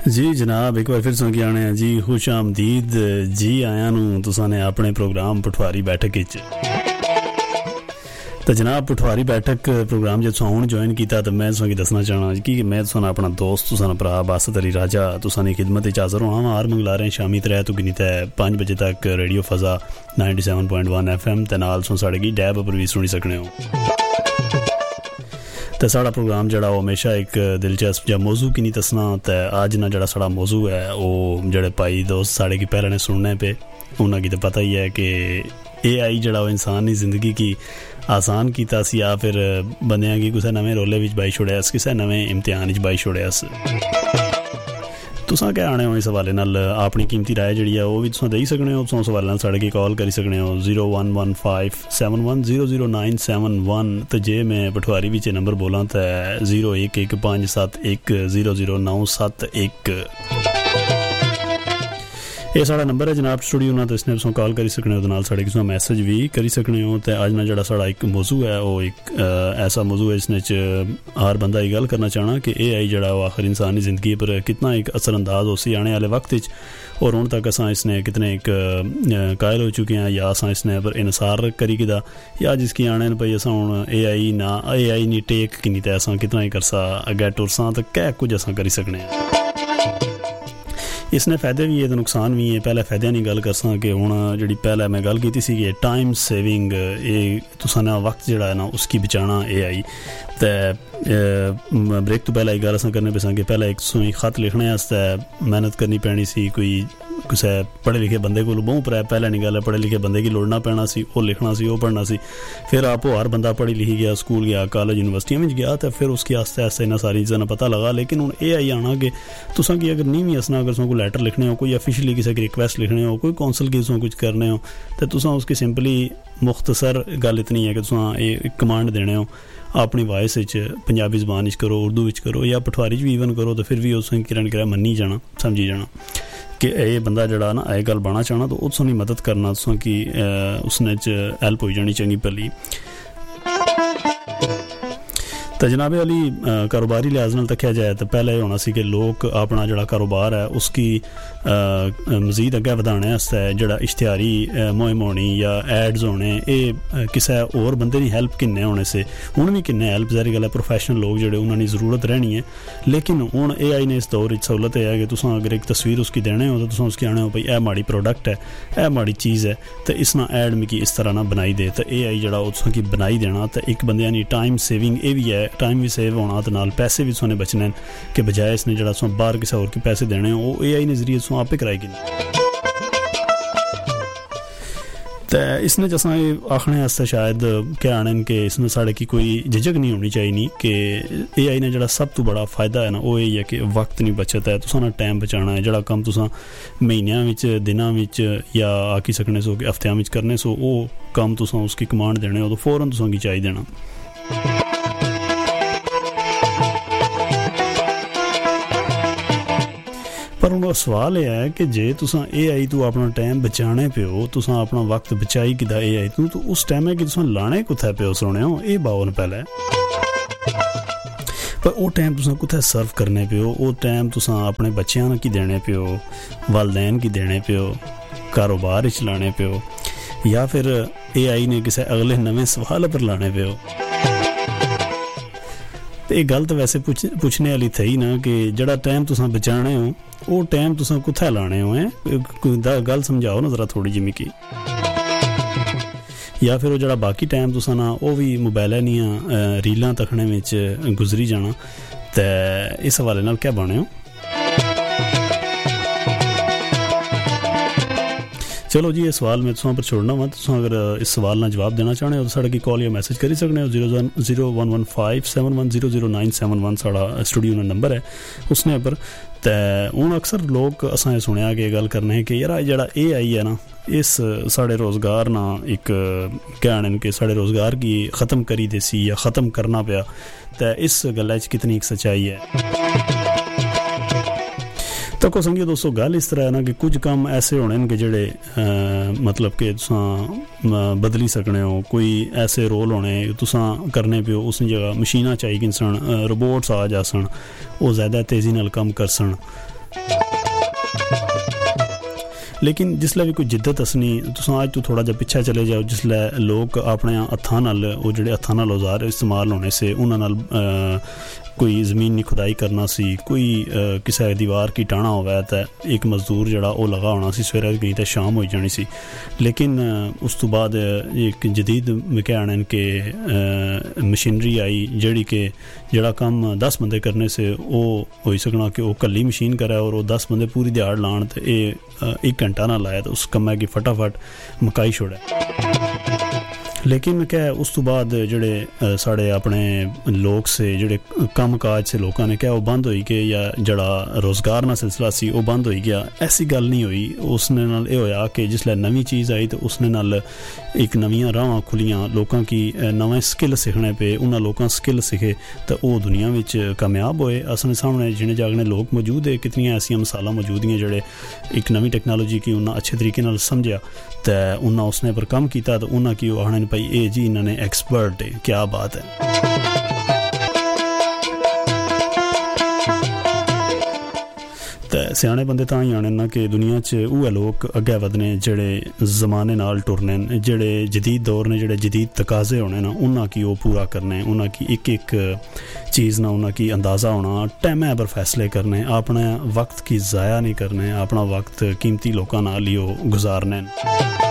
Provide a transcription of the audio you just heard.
जी जनाब, एक बार फिर सुन के आने हैं जी। खुश आमदीद जी आया नूं तुसां ने अपने प्रोग्राम पठवारी बैठक विच। तो जनाब पठवारी बैठक प्रोग्राम जो तुसां हुण ज्वाइन कीता तो मैं तुसां की दसना चाहना कि मैं तुसां अपना दोस्त तुसां भरा बासत अली राजा तुसां दी खिदमत विच हाज़र होना। हर मंगलारें शामी 3 तो गिनी 5 बजे तक रेडियो फज़ा 97.1 FM ते नाल तुसां साढ़े गी डैब पर भी सुनी सकने हो। तो साढ़ा प्रोग्राम जड़ा हमेशा एक दिलचस्प या मौजू की नहीं दसना। तो अज ना जड़ा साढ़ा मौजू है वो जड़े भाई दोस्त साढ़े की पहले ने सुनने पे उन्होंने तो पता ही है कि AI जड़ा वो इंसान की जिंदगी की आसान कीता सी या फिर बंदियां की किसी नवे रोले विच बाई छोड़िया किसी नवे इम्तिहान विच बाई छोड़िया। तुसां क्या आने हो इस हवाले नाल अपनी कीमती राय जी है वो भी तुसां देई सकने हो। तुसां सवाल साढ़े की कॉल करी सकने हो 011571000971। तो जे मैं पठवारी विच नंबर बोलां तो 011571000971 ये साड़ा नंबर है जनाब स्टूडियो ना। तो इसने तुम कॉल करी सकने हो नाल साढ़े किसी मैसेज भी करी सकने हो। तो अज ना जड़ा साड़ा एक मौजू है वो एक ऐसा मौजू है जिसने हर बंदा ये गल करना चाहना कि AI जड़ा वो आखिर इंसानी ज़िंदगी पर कितना एक असरअंदाज हो सी आने वाले वक्त और हूँ तक असा इसने कितने एक कायल हो चुके हैं या असा इसने पर इनसार करी किदा या जिसकी आने भाई असा हूँ AI नी टेक कि नहीं तो असा कितना ही करसा अगे टुरसा तो क्या कुछ असा करी सकने। इसने फायदे भी है तो नुकसान भी है। पहले फायदे की गल करसा कि हूँ जी पहले मैं गल की सी कि टाइम सेविंग ये तुसा ना वक्त जड़ा है ना उसकी बचाना AI। तो ब्रेक तो पहले एक गल अस करने पे कि पहले एक सुई खत लिखने मेहनत करनी पैनी सी। कोई किसी पढ़े लिखे बंदे को बहु पर पहले नहीं गल है पढ़े लिखे बंदे की लोड़ना पैना सी वो लिखना सी वो पढ़ना सी। फिर आप हर बंदा पढ़ी लिखी गया स्कूल गया कॉलेज यूनिवर्सिटियों में गया तो फिर उसकी आस्ते आस्ते इन्हें सारी चीज़ों पता लगा। लेकिन हूँ AI आना कि तुसा की अगर नहीं भी असना अगर तुम कोई लैटर लिखने हो कोई ऑफिशियली किसी की रिक्वेस्ट लिखने हो कोई कौंसल की तुम कुछ करने हो तो तुसा उसकी सिंपली मुख्तसर गल इतनी है कि तुसा एक कमांड देने हो अपनी वॉइस पंजाबी ज़बान करो उर्दू करो या पठवारी भी ईवन करो तो फिर भी उस किरण किरा मन्नी जाना समझी जाना कि ये बंदा जड़ा ना ये गल बना चाहना तो उसकी मदद करना तुसा की उसने हेल्प हो जानी चंगी भली। तो जनाबे अली कारोबारी लिहाज नाल तकिया जाए तो पहले होना सी कि लोग अपना जड़ा कारोबार है उसकी मजीद अगे वधाने आस्ते जड़ा इश्तिहारी मुहिम होनी या एड्स होने ये किसी और बंदे की हेल्प किन्ने होने से हूँ भी किन्ने हेल्प जारी गल है प्रोफैशनल लोग जोड़े उन्होंने ज़रूरत रहनी है। लेकिन हूँ AI ने इस दौर सहूलत है कि तुम अगर एक तस्वीर उसकी देने हो तो तुम उसकी आने हो भाई यह माड़ी प्रोडक्ट है यह माड़ी चीज़ है तो इस ना एड मिगी इस तरह ना बनाई दे तो AI जड़ा उसकी बनाई देना तो एक बंदे की टाइम सेविंग ये भी है टाइम भी सेव होना तो नाल पैसे भी सोने बचने के बजाय इसने जड़ा सो बाहर किसी और के पैसे देने वो AI ने जरिए सो आपे कराएगी। तो इसने जैसा आखने वास्ते शायद क्या आने कि इसमें साढ़े की कोई झिझक नहीं होनी चाहिए कि AI ने जड़ा सब तो बड़ा फ़ायदा है ना वो यही है कि वक्त नहीं बचत है तुसा ना टाइम बचाना है जड़ा कम तुसा महीनों में दिनों में या आखी सकने सो कि हफ्तियां में करने सो वो कम तुसा उसकी कमांड देने हो तो फौरन तुसा की चाहिए देना। पर हूँ सवाल यह है कि जे तुसा AI तू अपना टाइम बचाने पे हो तुसा अपना वक्त बचाई कि AI तू तो उस टाइम है कि तुसा लाने कुत्थे पे हो सोने हो ये बावन पहले पर वो टाइम तुसा कुत्थे सर्व करने पे हो वो टाइम तुसा अपने बच्चों की देने पे हो वालदैन की देने पे हो कारोबार चलाने पे हो या फिर AI ने किसी अगले नवे सवाल पर लाने पे हो। तो ये गल तो वैसे पूछने वाली थी ना कि जड़ा टाइम तुसा बचाने हो वो टाइम तुसा कुत्थे लाने हो है गल समझाओ ना जरा थोड़ी जी मिकी। या फिर वो जड़ा बाकी टाइम तुसा ना वो भी मोबाइल निया रीलां तकने में गुजरी जाना तो इस हवाले नाल क्या बने हो। चलो जी ये सवाल मैं तुम पर छोड़ना वा तुम अगर इस सवाल ना जवाब देना चाहते हो तो साढ़े की कॉल या मैसेज करी सकने हो 011571000971 साड़ा स्टूडियो का नंबर है उसने पर। तो हूँ अक्सर लोग असा सुनिया कि गल करने हैं कि यार जड़ा AI है ना इस साढ़े रोज़गार ना एक क्या आने कि साढ़े रोज़गार की ख़त्म करी देसी या ख़त्म करना पाया तो इस गल कितनी एक सच्चाई है। तो को संगियो दोस्तों गल इस तरह है ना कि कुछ काम ऐसे होने कि जेड़े मतलब कि तुसा बदली सकने हो कोई ऐसे रोल होने तुसा करने पे उस जगह मशीना चाहिए कि सन रोबोट्स आ जा सन वो ज़्यादा तेज़ी नाल कम कर सन लेकिन जिसलै भी कोई जिद्दत असनी तुस अज तो थोड़ा जा पिछा चले जाओ जिसलै लोग अपने हत्थां नाल वो जेह्ड़े हत्थां नाल औजार इस्तेमाल होने से उन्हां नाल कोई ज़मीन की खुदाई करना सी कोई किसी दीवार की टाणा होवे तो एक मजदूर जड़ा वो लगा होना सी सवेरे गई तो शाम हो जानी सी लेकिन उस तो बाद एक जदीद विज्ञान के मशीनरी आई जड़ी के जड़ा काम 10 बंदे करने से वो हो सकना कि वो कल्ली मशीन करे और वो 10 बंदे पूरी दिहाड़ लान तो ये 1 घंटा ना लाए तो उस कम्मै की फटाफट मकाई छोड़े लेकिन क्या उस तो बाद जड़े साढ़े अपने लोग से जड़े कम काज से लोगों ने क्या वो बंद हो गए या जड़ा रोज़गार ना सिलसिला सी वो बंद हो गया ऐसी गल नहीं हुई उसने नाल ये होया कि जिसलै नवी चीज़ आई तो उसने नाल एक नवियां राहां खुलियां लोगों की नवे स्किल सीखने पे उन्हें लोगों स्किल सीखे तो वो दुनिया में कामयाब होए असने सामने जिने जागने लोग मौजूद है कितनी ऐसी मिसाल मौजूद हैं जड़े एक नवी टेक्नोलॉजी की उन्हें अच्छे तरीके नाल समझा तो उन्हें उसने पर कम किया तो उन्हें की आखने भाई ये जी इन्होंने एक्सपर्ट है क्या बात है तो सियाने बंदे तां ही आने ना कि दुनिया च उहे लोग अग्गे वधने जेड़े ज़माने नाल टुरने जेड़े जदीद दौर ने जेड़े जदीद तकाजे होने ना उन्हां की वो पूरा करने उन्हां की एक चीज़ ना उन्हां की अंदाज़ा होना टाइम पर फैसले करने अपने वक्त की ज़ाया नहीं करने अपना वक्त कीमती लोगों नाल ही गुजारने